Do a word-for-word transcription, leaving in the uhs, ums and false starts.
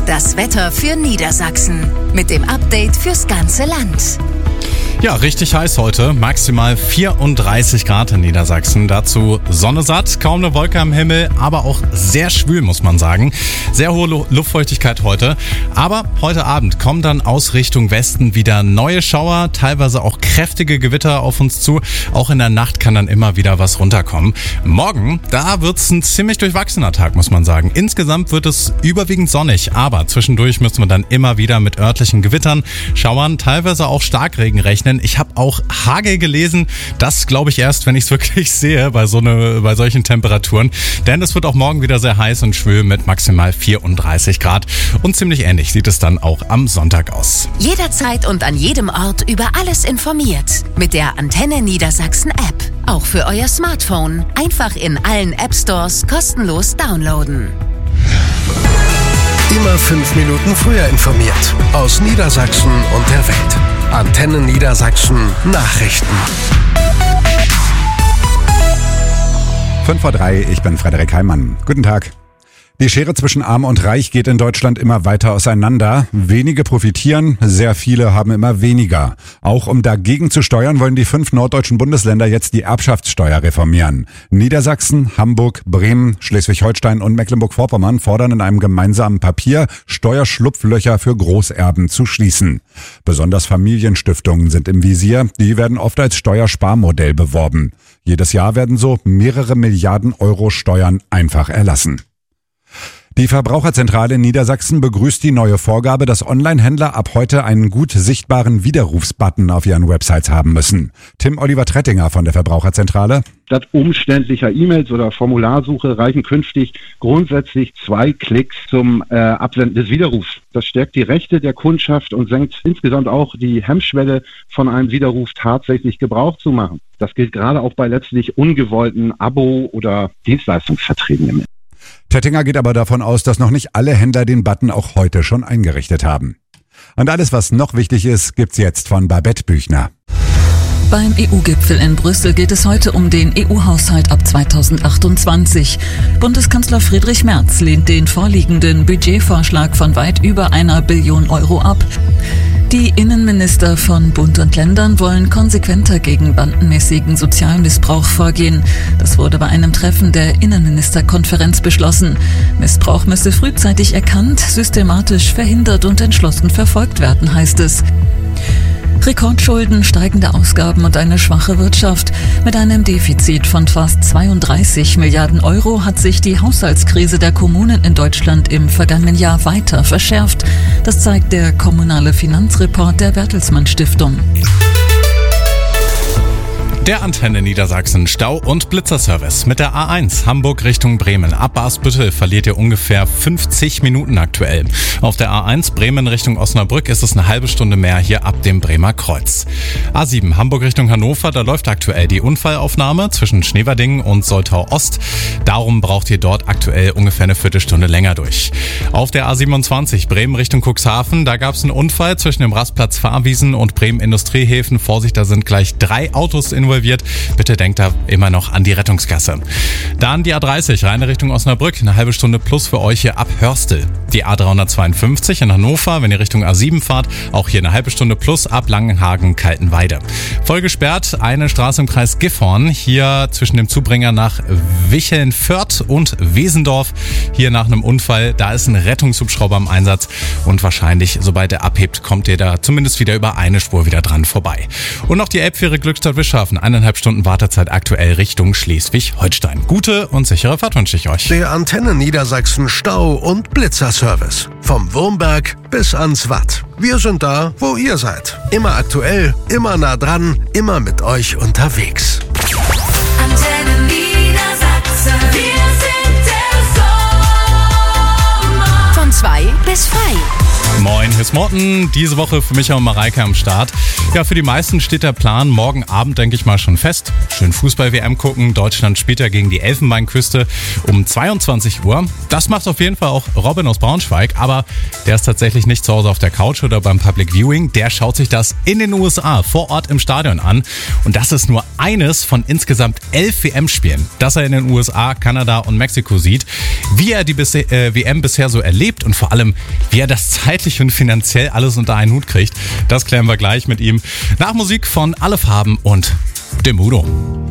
Das Wetter für Niedersachsen mit dem Update fürs ganze Land. Ja, richtig heiß heute. Maximal vierunddreißig Grad in Niedersachsen. Dazu Sonne satt, kaum eine Wolke am Himmel, aber auch sehr schwül, muss man sagen. Sehr hohe Lu- Luftfeuchtigkeit heute. Aber heute Abend kommen dann aus Richtung Westen wieder neue Schauer, teilweise auch kräftige Gewitter auf uns zu. Auch in der Nacht kann dann immer wieder was runterkommen. Morgen, da wird's ein ziemlich durchwachsener Tag, muss man sagen. Insgesamt wird es überwiegend sonnig, aber zwischendurch müssen wir dann immer wieder mit örtlichen Gewittern, Schauern, teilweise auch Starkregen rechnen. Ich habe auch Hagel gelesen. Das glaube ich erst, wenn ich es wirklich sehe bei so eine, bei solchen Temperaturen. Denn es wird auch morgen wieder sehr heiß und schwül mit maximal vierunddreißig Grad. Und ziemlich ähnlich sieht es dann auch am Sonntag aus. Jederzeit und an jedem Ort über alles informiert. Mit der Antenne Niedersachsen App. Auch für euer Smartphone. Einfach in allen App Stores kostenlos downloaden. Immer fünf Minuten früher informiert. Aus Niedersachsen und der Welt. Antenne Niedersachsen Nachrichten. fünf vor drei, ich bin Frederik Heimann. Guten Tag. Die Schere zwischen Arm und Reich geht in Deutschland immer weiter auseinander. Wenige profitieren, sehr viele haben immer weniger. Auch um dagegen zu steuern, wollen die fünf norddeutschen Bundesländer jetzt die Erbschaftssteuer reformieren. Niedersachsen, Hamburg, Bremen, Schleswig-Holstein und Mecklenburg-Vorpommern fordern in einem gemeinsamen Papier, Steuerschlupflöcher für Großerben zu schließen. Besonders Familienstiftungen sind im Visier. Die werden oft als Steuersparmodell beworben. Jedes Jahr werden so mehrere Milliarden Euro Steuern einfach erlassen. Die Verbraucherzentrale in Niedersachsen begrüßt die neue Vorgabe, dass Online-Händler ab heute einen gut sichtbaren Widerrufsbutton auf ihren Websites haben müssen. Tim Oliver Trettinger von der Verbraucherzentrale. Statt umständlicher E-Mails oder Formularsuche reichen künftig grundsätzlich zwei Klicks zum äh, Absenden des Widerrufs. Das stärkt die Rechte der Kundschaft und senkt insgesamt auch die Hemmschwelle, von einem Widerruf tatsächlich Gebrauch zu machen. Das gilt gerade auch bei letztlich ungewollten Abo- oder Dienstleistungsverträgen. Tettinger geht aber davon aus, dass noch nicht alle Händler den Button auch heute schon eingerichtet haben. Und alles, was noch wichtig ist, gibt's jetzt von Babette Büchner. Beim E U-Gipfel in Brüssel geht es heute um den E U-Haushalt ab zweitausendachtundzwanzig. Bundeskanzler Friedrich Merz lehnt den vorliegenden Budgetvorschlag von weit über einer Billion Euro ab. Die Innenminister von Bund und Ländern wollen konsequenter gegen bandenmäßigen Sozialmissbrauch vorgehen. Das wurde bei einem Treffen der Innenministerkonferenz beschlossen. Missbrauch müsse frühzeitig erkannt, systematisch verhindert und entschlossen verfolgt werden, heißt es. Rekordschulden, steigende Ausgaben und eine schwache Wirtschaft. Mit einem Defizit von fast zweiunddreißig Milliarden Euro hat sich die Haushaltskrise der Kommunen in Deutschland im vergangenen Jahr weiter verschärft. Das zeigt der kommunale Finanzreport der Bertelsmann Stiftung. Der Antenne Niedersachsen Stau- und Blitzerservice mit der A eins Hamburg Richtung Bremen. Ab Barsbüttel verliert ihr ungefähr fünfzig Minuten aktuell. Auf der A eins Bremen Richtung Osnabrück ist es eine halbe Stunde mehr hier ab dem Bremer Kreuz. A sieben Hamburg Richtung Hannover, da läuft aktuell die Unfallaufnahme zwischen Schneverdingen und Soltau Ost. Darum braucht ihr dort aktuell ungefähr eine Viertelstunde länger durch. Auf der A siebenundzwanzig Bremen Richtung Cuxhaven, da gab es einen Unfall zwischen dem Rastplatz Fahrwiesen und Bremen Industriehäfen. Vorsicht, da sind gleich drei Autos involviert. Bitte denkt da immer noch an die Rettungsgasse. Dann die A dreißig, rein Richtung Osnabrück, eine halbe Stunde plus für euch hier ab Hörstel. Die A dreihundertzweiundfünfzig in Hannover, wenn ihr Richtung A sieben fahrt, auch hier eine halbe Stunde plus ab Langenhagen-Kaltenweide. Voll gesperrt eine Straße im Kreis Gifhorn, hier zwischen dem Zubringer nach Wicheln-Fürth und Wesendorf. Hier nach einem Unfall, da ist ein Rettungshubschrauber im Einsatz und wahrscheinlich, sobald er abhebt, kommt ihr da zumindest wieder über eine Spur wieder dran vorbei. Und noch die Elbfähre Glückstadt-Wischhafen, eineinhalb Stunden Wartezeit aktuell Richtung Schleswig-Holstein. Gute und sichere Fahrt wünsche ich euch. Der Antenne Niedersachsen Stau- und Blitzerservice. Vom Wurmberg bis ans Watt. Wir sind da, wo ihr seid. Immer aktuell, immer nah dran, immer mit euch unterwegs. Antenne Niedersachsen. Wir sind der Sommer. Von zwei bis frei. Moin, hier ist Morten. Diese Woche für Micha und Mareike am Start. Ja, für die meisten steht der Plan morgen Abend, denke ich mal, schon fest. Schön Fußball-W M gucken. Deutschland spielt ja gegen die Elfenbeinküste um zweiundzwanzig Uhr. Das macht auf jeden Fall auch Robin aus Braunschweig. Aber der ist tatsächlich nicht zu Hause auf der Couch oder beim Public Viewing. Der schaut sich das in den U S A vor Ort im Stadion an. Und das ist nur eines von insgesamt elf W M-Spielen, das er in den U S A, Kanada und Mexiko sieht. Wie er die W M bisher so erlebt und vor allem, wie er das zeitlich und finanziell alles unter einen Hut kriegt, das klären wir gleich mit ihm. Nach Musik von Alle Farben und dem Udo.